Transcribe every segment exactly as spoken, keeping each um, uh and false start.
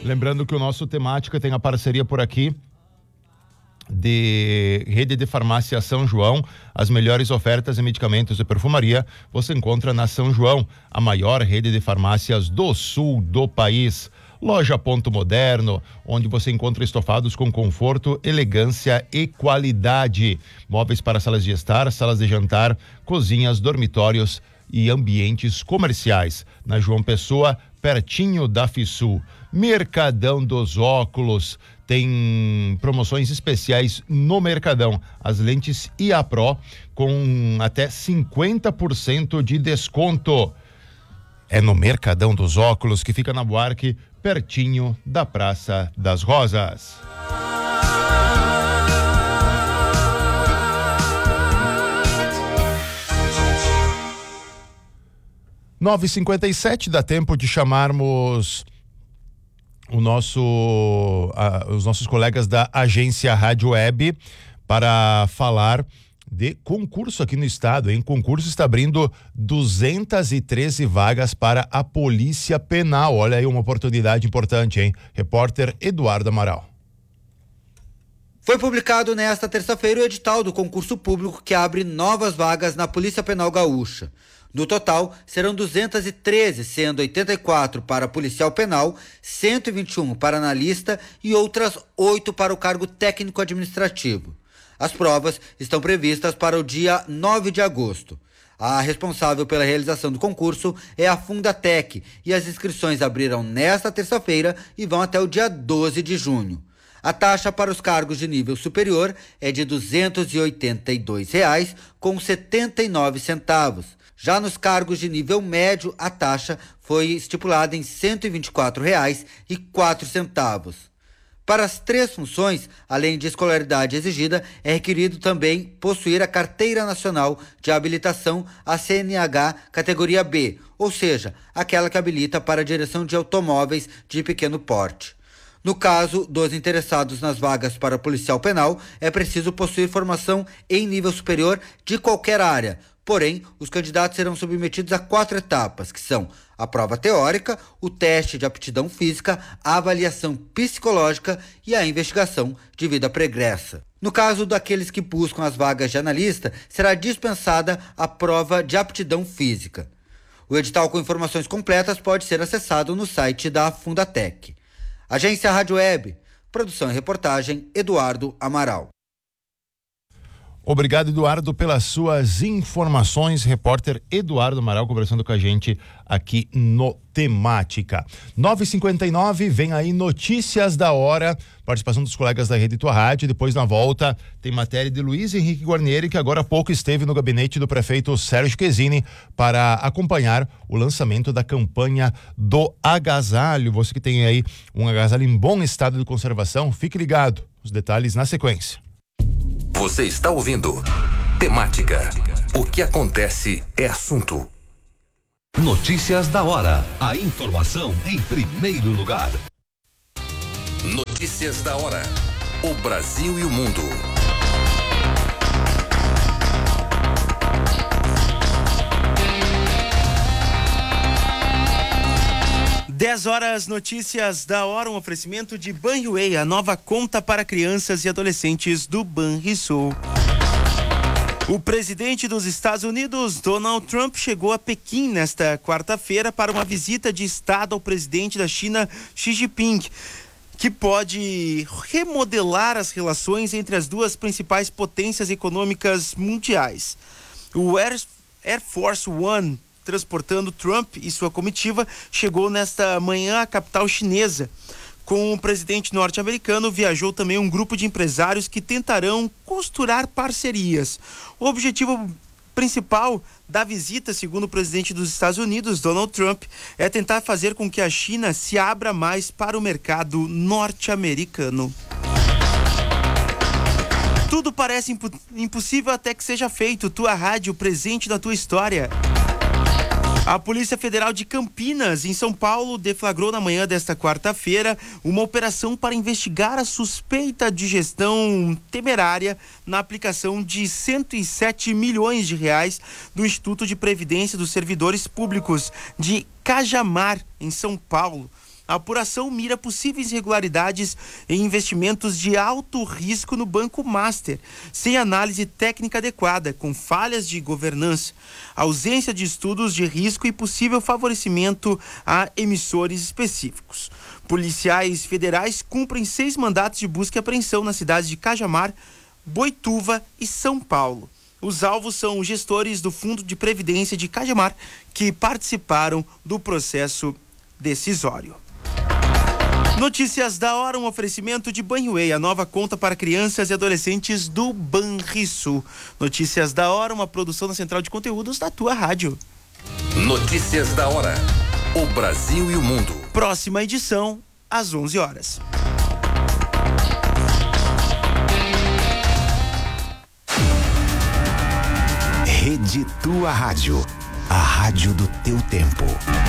Lembrando que o nosso Temática tem a parceria por aqui de Rede de Farmácia São João. As melhores ofertas em medicamentos e perfumaria você encontra na São João, a maior rede de farmácias do sul do país. Loja Ponto Moderno, onde você encontra estofados com conforto, elegância e qualidade. Móveis para salas de estar, salas de jantar, cozinhas, dormitórios e ambientes comerciais. Na João Pessoa, pertinho da Fissul. Mercadão dos Óculos, tem promoções especiais no Mercadão. As lentes I A Pro com até cinquenta por cento de desconto. É no Mercadão dos Óculos, que fica na Buarque, pertinho da Praça das Rosas. nove e cinquenta e sete, dá tempo de chamarmos o nosso, uh, os nossos colegas da agência Rádio Web para falar de concurso aqui no estado, hein? Concurso está abrindo duzentas e treze vagas para a Polícia Penal. Olha aí uma oportunidade importante, hein? Repórter Eduardo Amaral. Foi publicado nesta terça-feira o edital do concurso público que abre novas vagas na Polícia Penal Gaúcha. No total, serão duzentas e treze, sendo oitenta e quatro para policial penal, cento e vinte e um para analista e outras oito para o cargo técnico administrativo. As provas estão previstas para o dia nove de agosto. A responsável pela realização do concurso é a Fundatec e as inscrições abriram nesta terça-feira e vão até o dia doze de junho. A taxa para os cargos de nível superior é de duzentos e oitenta e dois reais com setenta e nove centavos. Já nos cargos de nível médio, a taxa foi estipulada em cento e vinte e quatro reais e quatro centavos. Para as três funções, além de escolaridade exigida, é requerido também possuir a Carteira Nacional de Habilitação, a C N H categoria B, ou seja, aquela que habilita para a direção de automóveis de pequeno porte. No caso dos interessados nas vagas para policial penal, é preciso possuir formação em nível superior de qualquer área. Porém, os candidatos serão submetidos a quatro etapas, que são a prova teórica, o teste de aptidão física, a avaliação psicológica e a investigação de vida pregressa. No caso daqueles que buscam as vagas de analista, será dispensada a prova de aptidão física. O edital com informações completas pode ser acessado no site da Fundatec. Agência Rádio Web, produção e reportagem, Eduardo Amaral. Obrigado, Eduardo, pelas suas informações. Repórter Eduardo Amaral conversando com a gente aqui no Temática. nove e cinquenta e nove, vem aí notícias da hora, participação dos colegas da Rede Tua Rádio. Depois, na volta, tem matéria de Luiz Henrique Guarnieri, que agora há pouco esteve no gabinete do prefeito Sérgio Quesini para acompanhar o lançamento da campanha do agasalho. Você que tem aí um agasalho em bom estado de conservação, fique ligado. Os detalhes na sequência. Você está ouvindo Temática. O que acontece é assunto. Notícias da hora. A informação em primeiro lugar. Notícias da hora. O Brasil e o mundo. dez horas, notícias da hora, um oferecimento de Banriway, a nova conta para crianças e adolescentes do Banrisul. O presidente dos Estados Unidos, Donald Trump, chegou a Pequim nesta quarta-feira para uma visita de estado ao presidente da China, Xi Jinping, que pode remodelar as relações entre as duas principais potências econômicas mundiais. O Air, Air Force One, transportando Trump e sua comitiva, chegou nesta manhã à capital chinesa. Com o presidente norte-americano, viajou também um grupo de empresários que tentarão costurar parcerias. O objetivo principal da visita, segundo o presidente dos Estados Unidos, Donald Trump, é tentar fazer com que a China se abra mais para o mercado norte-americano. Tudo parece impo- impossível até que seja feito. Tua rádio, presente na tua história. A Polícia Federal de Campinas, em São Paulo, deflagrou na manhã desta quarta-feira uma operação para investigar a suspeita de gestão temerária na aplicação de cento e sete milhões de reais do Instituto de Previdência dos Servidores Públicos de Cajamar, em São Paulo. A apuração mira possíveis irregularidades em investimentos de alto risco no Banco Master, sem análise técnica adequada, com falhas de governança, ausência de estudos de risco e possível favorecimento a emissores específicos. Policiais federais cumprem seis mandatos de busca e apreensão nas cidades de Cajamar, Boituva e São Paulo. Os alvos são gestores do Fundo de Previdência de Cajamar que participaram do processo decisório. Notícias da hora, um oferecimento de Banrisul, a nova conta para crianças e adolescentes do Banrisul. Notícias da hora, uma produção da Central de Conteúdos da tua rádio. Notícias da hora. O Brasil e o mundo. Próxima edição, às onze horas. Rede Tua Rádio. A rádio do teu tempo.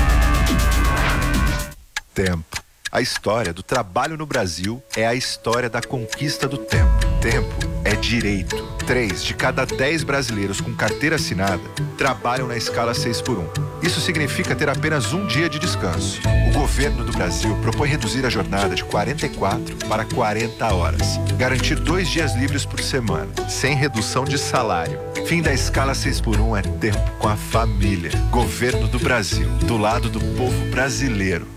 Tempo. A história do trabalho no Brasil é a história da conquista do tempo. Tempo é direito. Três de cada dez brasileiros com carteira assinada trabalham na escala seis por um. Isso significa ter apenas um dia de descanso. O governo do Brasil propõe reduzir a jornada de quarenta e quatro para quarenta horas. Garantir dois dias livres por semana, sem redução de salário. Fim da escala seis por um é tempo com a família. Governo do Brasil, do lado do povo brasileiro.